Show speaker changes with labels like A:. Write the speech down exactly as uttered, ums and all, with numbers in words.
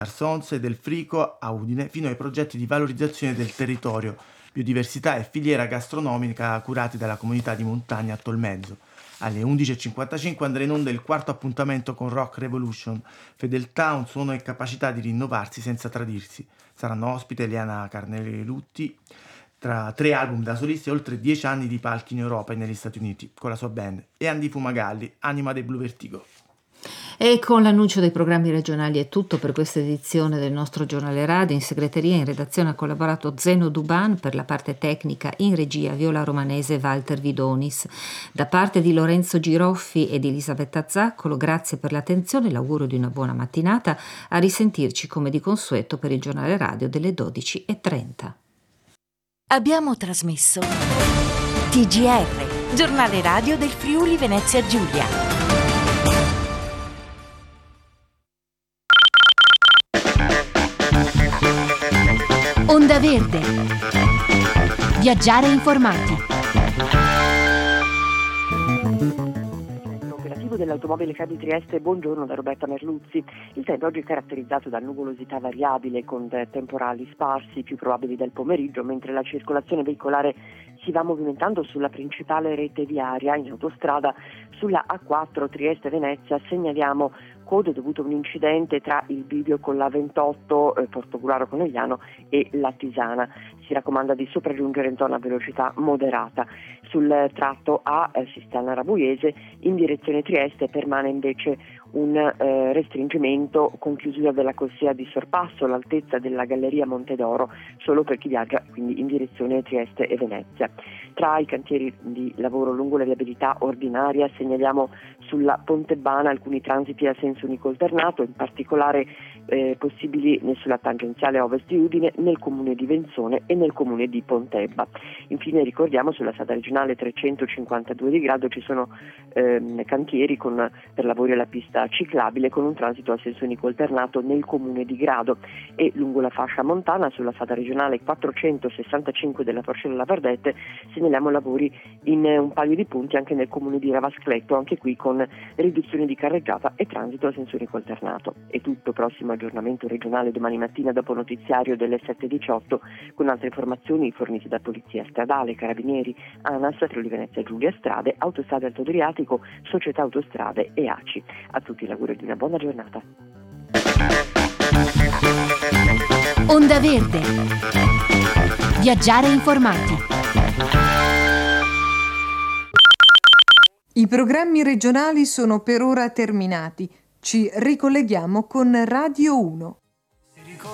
A: Sonze, del Frico a Udine, fino ai progetti di valorizzazione del territorio, biodiversità e filiera gastronomica curati dalla comunità di montagna a Tolmezzo. Alle undici e cinquantacinque andrà in onda il quarto appuntamento con Rock Revolution, fedeltà, un suono e capacità di rinnovarsi senza tradirsi. Saranno ospite Eliana Carnelutti, tra tre album da solista e oltre dieci anni di palchi in Europa e negli Stati Uniti con la sua band, e Andy Fumagalli, anima dei Blue Vertigo.
B: E con l'annuncio dei programmi regionali è tutto per questa edizione del nostro giornale radio. In segreteria e in redazione ha collaborato Zeno Duban, per la parte tecnica in regia Viola Romanese e Walter Vidonis. Da parte di Lorenzo Giroffi e di Elisabetta Zaccolo, grazie per l'attenzione e l'augurio di una buona mattinata. A risentirci come di consueto per il giornale radio delle dodici e trenta.
C: Abbiamo trasmesso T G R, giornale radio del Friuli Venezia Giulia. Onda Verde. Viaggiare informati.
D: Operativo dell'automobile C A D di Trieste, buongiorno da Roberta Merluzzi. Il tempo oggi è caratterizzato da nuvolosità variabile con temporali sparsi, più probabili del pomeriggio, mentre la circolazione veicolare si va movimentando sulla principale rete viaria. In autostrada sulla A quattro Trieste-Venezia segnaliamo code dovuto a un incidente tra il bivio con la ventotto eh, Portogruaro Conegliano e la Tisana. Si raccomanda di sopraggiungere in zona a velocità moderata. Sul tratto A eh, Sistana Rabuiese in direzione Trieste permane invece un eh, restringimento con chiusura della corsia di sorpasso all'altezza della Galleria Montedoro, solo per chi viaggia quindi in direzione Trieste e Venezia. Tra i cantieri di lavoro lungo la viabilità ordinaria segnaliamo sulla Pontebana alcuni transiti a senso unico alternato, in particolare eh, possibili sulla tangenziale ovest di Udine, nel comune di Venzone e nel comune di Pontebba. Infine ricordiamo sulla strada regionale trecentocinquantadue di Grado ci sono ehm, cantieri con, per lavori alla pista ciclabile con un transito a senso unico alternato nel comune di Grado, e lungo la fascia montana sulla strada regionale quattrocentosessantacinque della Forcella Lavardette segnaliamo lavori in un paio di punti anche nel comune di Ravascletto, anche qui con riduzione di carreggiata e transito a senso unico alternato. È tutto, prossimo aggiornamento regionale domani mattina dopo notiziario delle sette e diciotto con altre informazioni fornite da Polizia Stradale, Carabinieri, ANAS, Friuli Venezia Giulia Strade, Autostrade Alto Adriatico, Società Autostrade e A C I. A tutti l'augurio di una buona giornata.
C: Onda Verde. Viaggiare informati.
E: I programmi regionali sono per ora terminati. Ci ricolleghiamo con Radio uno.